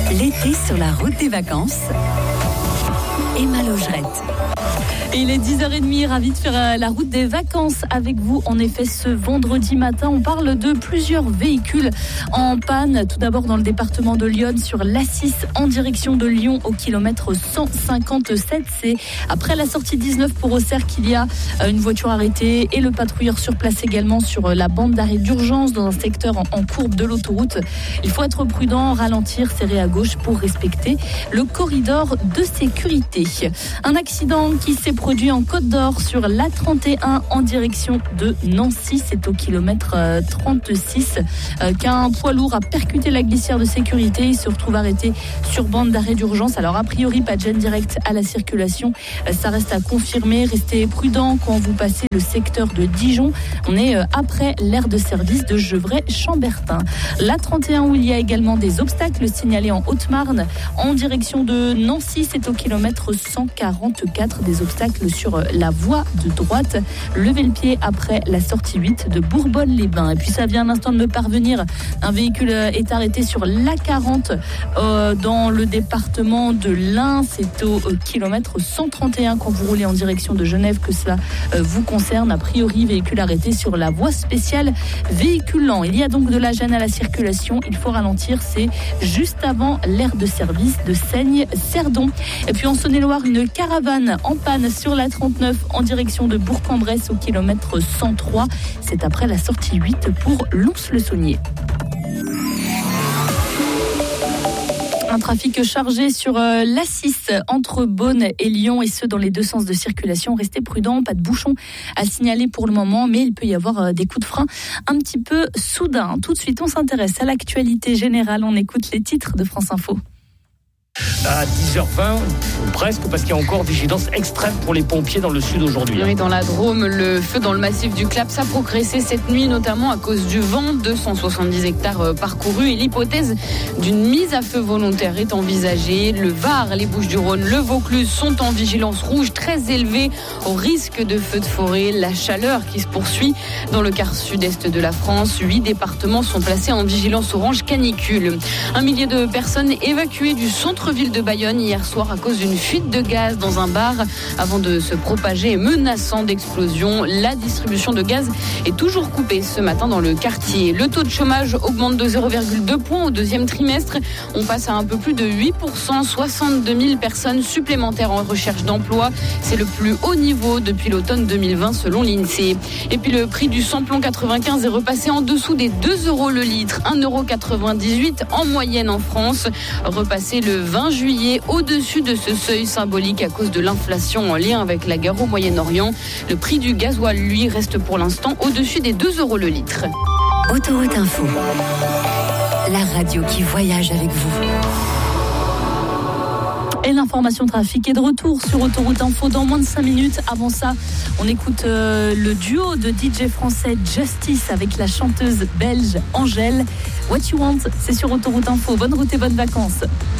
L'été sur la route des vacances. Emma Logerette. Et il est 10h30, ravi de faire la route des vacances avec vous. En effet, ce vendredi matin, on parle de plusieurs véhicules en panne. Tout d'abord dans le département de l'Yonne, sur l'A6 en direction de Lyon au kilomètre 157. C'est après la sortie 19 pour Auxerre qu'il y a une voiture arrêtée et le patrouilleur sur place également sur la bande d'arrêt d'urgence dans un secteur en courbe de l'autoroute. Il faut être prudent, ralentir, serrer à gauche pour respecter le corridor de sécurité. Un accident qui s'est produit en Côte d'Or sur l'A31 en direction de Nancy. C'est au kilomètre 36 qu'un poids lourd a percuté la glissière de sécurité. Il se retrouve arrêté sur bande d'arrêt d'urgence. Alors a priori, pas de gêne directe à la circulation. Ça reste à confirmer. Restez prudent quand vous passez le secteur de Dijon. On est après l'aire de service de Gevrey-Chambertin. L'A31 où il y a également des obstacles signalés en Haute-Marne en direction de Nancy. C'est au kilomètre 144 des obstacles sur la voie de droite. Levez le pied après la sortie 8 de Bourbonne-les-Bains. Et puis ça vient à l'instant de me parvenir. Un véhicule est arrêté sur l'A40 dans le département de l'Ain. C'est au kilomètre 131 quand vous roulez en direction de Genève que cela vous concerne. A priori, véhicule arrêté sur la voie spéciale véhicule lent. Il y a donc de la gêne à la circulation. Il faut ralentir. C'est juste avant l'aire de service de Seigne-Cerdon. Et puis en Saône-et-Loire, une caravane en panne sur la 39 en direction de Bourg-en-Bresse au kilomètre 103. C'est après la sortie 8 pour Lons-le-Saunier. Un trafic chargé sur l'A6 entre Beaune et Lyon, et ce dans les deux sens de circulation. Restez prudents, pas de bouchons à signaler pour le moment, mais il peut y avoir des coups de frein un petit peu soudains. Tout de suite, on s'intéresse à l'actualité générale. On écoute les titres de France Info. À 10h20, presque, parce qu'il y a encore vigilance extrême pour les pompiers dans le sud aujourd'hui. Oui, dans la Drôme, le feu dans le massif du Claps a progressé cette nuit, notamment à cause du vent. 270 hectares parcourus et l'hypothèse d'une mise à feu volontaire est envisagée. Le Var, les Bouches-du-Rhône, le Vaucluse sont en vigilance rouge très élevée au risque de feux de forêt. La chaleur qui se poursuit dans le quart sud-est de la France. 8 départements sont placés en vigilance orange canicule. 1 millier de personnes évacuées du centre-ville de Bayonne hier soir à cause d'une fuite de gaz dans un bar avant de se propager, menaçant d'explosion. La distribution de gaz est toujours coupée ce matin dans le quartier. Le taux de chômage augmente de 0,2 points au deuxième trimestre. On passe à un peu plus de 8%, 62 000 personnes supplémentaires en recherche d'emploi. C'est le plus haut niveau depuis l'automne 2020 selon l'INSEE. Et puis le prix du samplon 95 est repassé en dessous des 2 € le litre, 1,98 € en moyenne en France. Repassé le 20 juillet au-dessus de ce seuil symbolique à cause de l'inflation en lien avec la guerre au Moyen-Orient. Le prix du gasoil, lui, reste pour l'instant au-dessus des 2 € le litre. Autoroute Info, la radio qui voyage avec vous. Et l'information trafic est de retour sur Autoroute Info dans moins de 5 minutes. Avant ça, on écoute le duo de DJ français Justice avec la chanteuse belge Angèle. What You Want, c'est sur Autoroute Info. Bonne route et bonnes vacances.